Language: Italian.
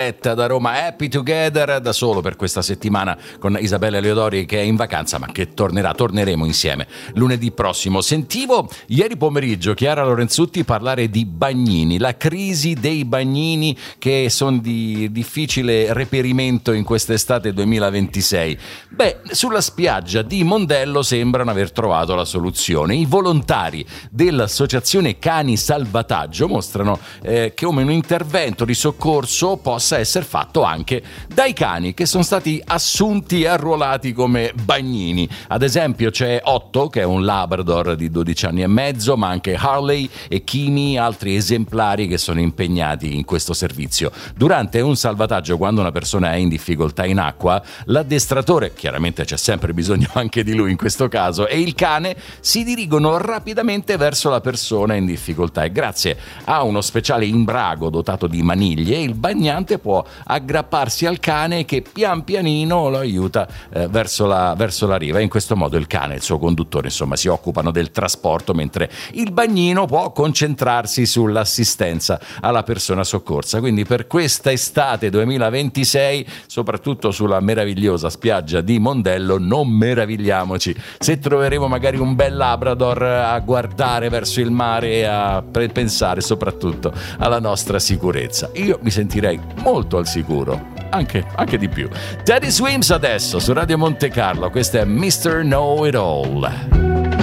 diretta da Roma. Happy Together, da solo per questa settimana con Isabella Leodori che è in vacanza, ma che torneremo insieme lunedì prossimo. Sentivo ieri pomeriggio Chiara Lorenzutti parlare di bagnini, la crisi dei bagnini che sono di difficile reperimento in quest'estate 2026. Beh, sulla spiaggia di Mondello sembrano aver trovato la soluzione. I volontari dell'associazione Cani Salvataggio mostrano come un intervento di soccorso possa essere fatto anche dai cani che sono stati assunti e arruolati come bagnini. Ad esempio c'è Otto, che è un Labrador di 12 anni e mezzo, ma anche Harley e Kimi, altri esemplari che sono impegnati in questo servizio. Durante un salvataggio, quando una persona è in difficoltà in acqua, l'addestratore, chiaramente c'è sempre bisogno anche di lui in questo caso, e il cane si dirigono rapidamente verso la persona in difficoltà e grazie a uno speciale imbrago dotato di maniglie il bagnante può aggrapparsi al cane che pian pianino lo aiuta verso la riva. In questo modo il cane e il suo conduttore insomma si occupano del trasporto, mentre il bagnino può concentrarsi sull'assistenza alla persona soccorsa. Quindi per questa estate 2026, soprattutto sulla meravigliosa spiaggia di Mondello, non meravigliamoci se troveremo magari un bel Labrador a guardare verso il mare e a pensare soprattutto alla nostra sicurezza. Io mi sentirei molto al sicuro, anche di più. Teddy Swims adesso su Radio Monte Carlo, questo è Mr. Know It All.